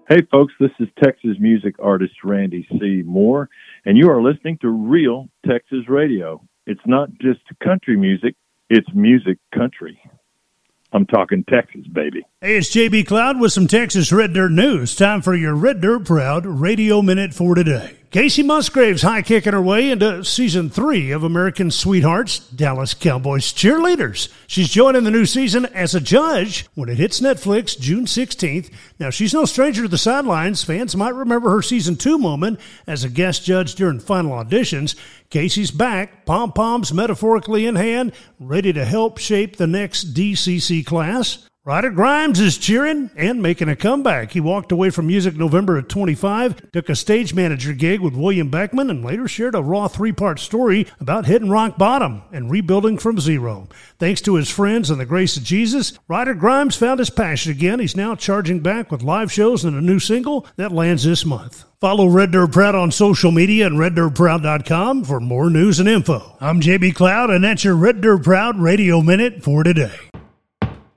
Hey, folks, this is Texas music artist Randy C. Moore, and you are listening to Real Texas Radio. It's not just country music, it's music country. I'm talking Texas, baby. Hey, it's J.B. Cloud with some Texas Red Dirt news. Time for your Red Dirt Proud Radio Minute for today. Casey Musgrave's high-kicking her way into Season 3 of American Sweethearts, Dallas Cowboys Cheerleaders. She's joining the new season as a judge when it hits Netflix June 16th. Now, she's no stranger to the sidelines. Fans might remember her Season 2 moment as a guest judge during final auditions. Casey's back, pom-poms metaphorically in hand, ready to help shape the next DCC class. Ryder Grimes is cheering and making a comeback. He walked away from music November of 25, took a stage manager gig with William Beckman, and later shared a raw 3-part story about hitting rock bottom and rebuilding from zero. Thanks to his friends and the grace of Jesus, Ryder Grimes found his passion again. He's now charging back with live shows and a new single that lands this month. Follow Red Dirt Proud on social media and reddirtproud.com for more news and info. I'm JB Cloud, and that's your Red Dirt Proud Radio Minute for today.